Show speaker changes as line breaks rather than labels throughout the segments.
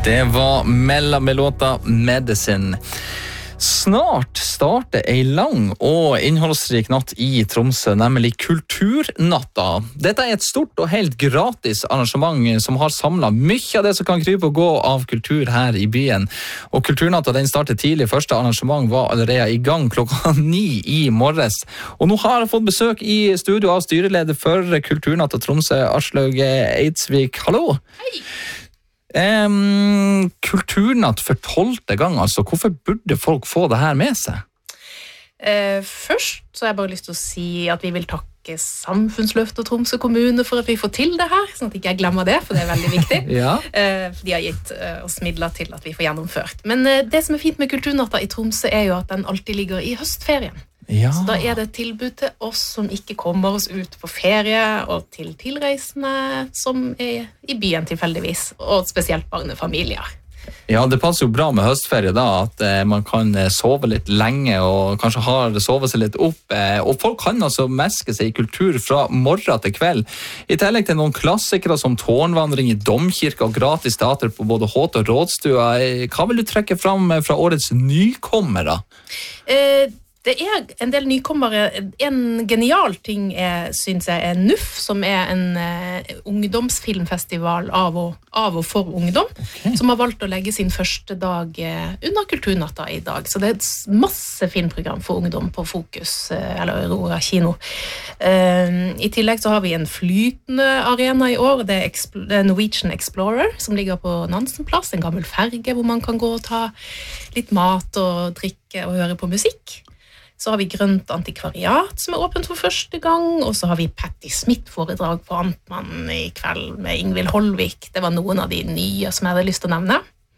Det var Mella med låta Medicine. Snart starter en lang og innholdsrik natt i Tromsø, nemlig Kulturnatta. Dette er et stort og helt gratis arrangement som har samlet mye av det som kan krype og gå av kultur her i byen. Og Kulturnatta den starter tidlig. Første arrangement var allerede i gang klokka 9 i morges. Og nå har jeg fått besøk i studio av styreleder for Kulturnatta Tromsø, Aslaug Eidsvik. Hallo!
Hei!
Kulturnatt for 12. gang, altså. Hvorfor burde folk få det her med seg?
Først så har jeg bare lyst til å si at vi vil takke Samfunnsløft og Tromsø kommune for at vi får til det her, sånn at ikke jeg glemmer det, for det er veldig viktig.
Ja.
For de har gitt oss midler til at vi får gjennomført. Men det som er fint med Kulturnatta i Tromsø er jo at den alltid ligger i høstferien.
Ja.
Så da er det et tilbud til oss som ikke kommer oss ut på ferie, og til tilreisende som er i byen tilfeldigvis, og spesielt barnefamilier.
Ja, det passer jo bra med høstferie da, at man kan sove litt lenge, og kanskje har sovet seg litt opp, og folk kan altså meske seg i kultur fra morgen til kveld. I tillegg til noen klassikere som tårnvandring i domkirke og gratis teater på både Håt og Rådstua. Hva vil du trekke fram fra årets nykommere?
Det er en del nykommere. En genial ting synes jeg er NUF, som er en ungdomsfilmfestival av og for ungdom, som har valgt å legge sin første dag under Kulturnatta i dag. Så det er et masse filmprogram for ungdom på Fokus, eller Aurora kino. I tillegg så har vi en flytende arena i år, det er Norwegian Explorer, som ligger på Nansenplass, en gammel ferge hvor man kan gå og ta litt mat og drikke og høre på musikk. Så har vi Grønt antikvariat som er åpent for første gang, og så har vi Patti Smith-foredrag på Antmann i kveld med Ingvild Holvik. Det var noen av de nye som jeg hadde lyst til å nevne.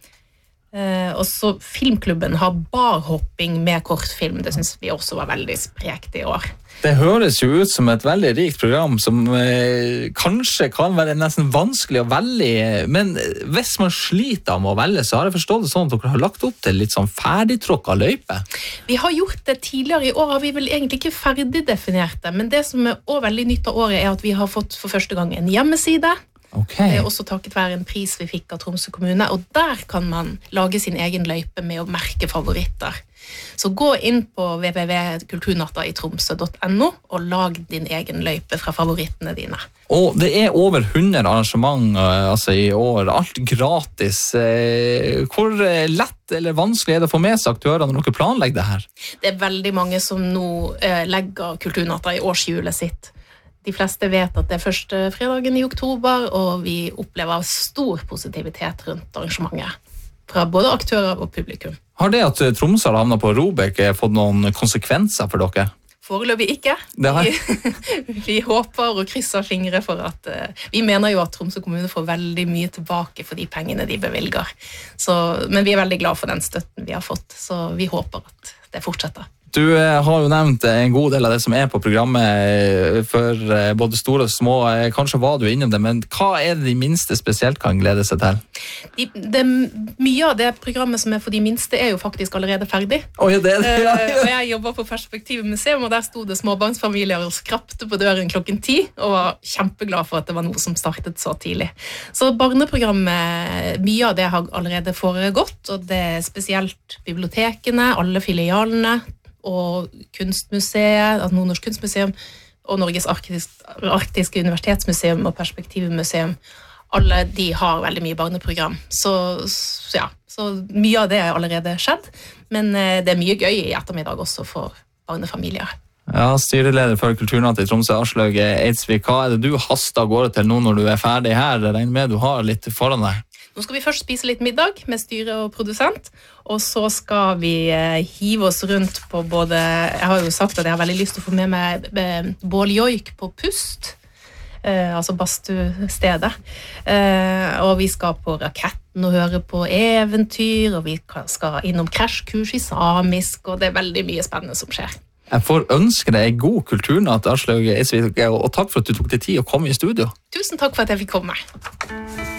Og så Filmklubben har barhopping med kortfilm. Det synes vi også var veldig sprekt i år.
Det høres jo ut som et veldig rikt program som kanskje kan være nesten vanskelig å velge, men hvis man sliter med å velge, så har jeg forstått det sånn at dere har lagt opp til litt sånn ferdigtråkket løype.
Vi har gjort det tidligere i år, har vi vel egentlig ikke ferdigdefinert det, men det som er også veldig nytt av året er at vi har fått for første gang en hjemmeside.
Okay.
Det er også takket være en pris vi fikk av Tromsø kommune, og der kan man lage sin egen løype med å merke favoritter. Så gå inn på www.kulturnattaitromsø.no og lag din egen løype fra favorittene dine.
Og det er over 100 arrangement altså i år, alt gratis. Hvor lett eller vanskelig er det å få med seg aktører når dere planlegger det her? Det
er veldig mange som nå legger Kulturnatta i årshjulet sitt. De fleste vet at det er første fredagen i oktober, og vi opplever stor positivitet rundt arrangementet fra både aktører og publikum. Har det
at Tromsø har havnet på Robek fått noen konsekvenser for dere?
Foreløpig ikke. Vi håper og krysser fingre for at vi mener jo at Tromsø kommune får veldig mye tilbake for de pengene de bevilger. Men vi er veldig glad for den støtten vi har fått, så vi håper at det fortsetter.
Du har jo nevnt en god del av det som er på programmet for både store og små. Kanskje var du innom det, men hva er det de minste spesielt kan glede seg til?
Mye av det programmet som er for de minste er jo faktisk allerede ferdig.
Oh, ja, det.
Og jeg jobber på Perspektivmuseum, og der stod det småbarnsfamilier og skrapte på døren klokken 10, og var kjempeglad for at det var noe som startet så tidlig. Så barneprogrammet, mye av det har allerede foregått, og det er spesielt bibliotekene, alle filialene, og Kunstmuseet, altså Nordnorsk Kunstmuseum, og Norges Arktiske Universitetsmuseum og Perspektivmuseum. Alle de har veldig mye barneprogram. Så mye av det er allerede skjedd, men det er mye gøy i ettermiddag også for barnefamilier.
Ja, styreleder for Kulturnatt i Tromsø, Aslaug Eidsvik, hva er det du haster av gårde til nå når du er ferdig her? Jeg regner med du har litt foran deg.
Nå skal vi først spise litt middag med styre og produsent, og så skal vi hive oss rundt på både, jeg har jo sagt at jeg har veldig lyst til å få med meg båljoik på Pust, altså badstuestedet, og vi skal på Raketten og høre på eventyr, og vi skal innom krasjkurs i samisk, og det er veldig mye spennende som skjer.
Jeg får ønske deg en god kulturnatt, Aslaug Eidsvik, og takk for at du tok deg tid å komme i studio.
Tusen takk for at jeg fikk komme.